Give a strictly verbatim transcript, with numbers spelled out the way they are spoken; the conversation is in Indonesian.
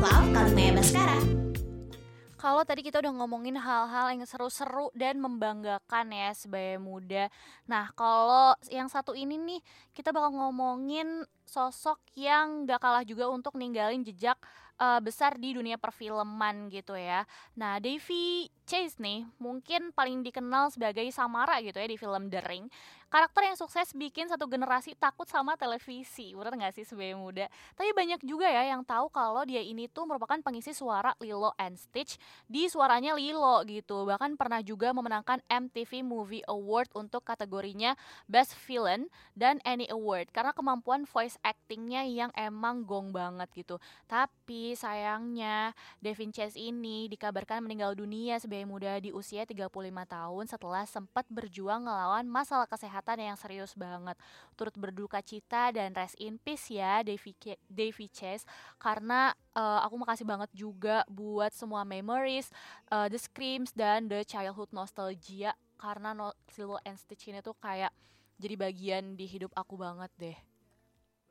Love Kalimaya Baskara. Kalau tadi kita udah ngomongin hal-hal yang seru-seru dan membanggakan ya sebagai muda. Nah, kalau yang satu ini nih, kita bakal ngomongin sosok yang gak kalah juga untuk ninggalin jejak uh, besar di dunia perfilman gitu ya. Nah, Davy Chase nih mungkin paling dikenal sebagai Samara gitu ya di film The Ring. Karakter yang sukses bikin satu generasi takut sama televisi. Bener gak sih sebagai muda? Tapi banyak juga ya yang tahu kalau dia ini tuh merupakan pengisi suara Lilo and Stitch di Suaranya Lilo gitu. Bahkan pernah juga memenangkan M T V Movie Award untuk kategorinya Best Villain dan Annie Award karena kemampuan voice actingnya yang emang gong banget gitu. Tapi sayangnya Devin Chase ini dikabarkan meninggal dunia sebagai muda di usia tiga puluh lima tahun setelah sempat berjuang ngelawan masalah kesehatan yang serius banget. Turut berduka cita dan rest in peace ya Davy, Davy Chase, karena uh, aku makasih banget juga buat semua memories, uh, the screams dan the childhood nostalgia, karena no, Lilo and Stitch ini tuh kayak jadi bagian di hidup aku banget deh.